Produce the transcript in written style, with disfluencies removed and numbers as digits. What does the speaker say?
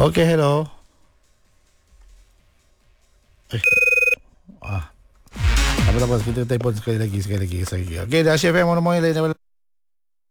Okay, hello. Eh, ah. Apa-apa, kita telefon sekali lagi. Okay, dah Chef, mau ngomong lain.